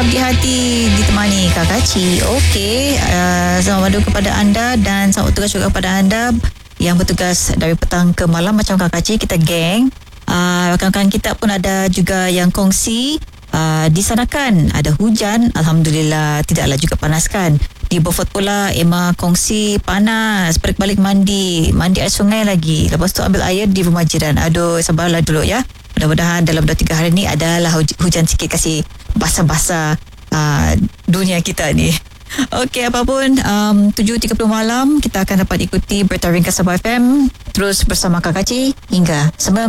Pagi hati ditemani Kak Kaci. Okey, selamat pagi kepada anda dan selamat bertugas juga kepada anda yang bertugas dari petang ke malam macam Kak Kaci. Kita geng. Rakan-rakan kita pun ada juga yang kongsi. Di sana kan ada hujan, alhamdulillah, tidaklah juga panas kan. Di Beaufort pula Emma kongsi panas, balik mandi air sungai lagi, lepas tu ambil air di rumah jiran. Aduh, sabarlah dulu ya. Mudah-mudahan dalam 2-3 hari ni adalah hujan sikit, kasih basah-basah dunia kita ni. Okey, apapun 7.30 malam kita akan dapat ikuti berita ringkas Sabah FM terus bersama Kak Kaci hingga 9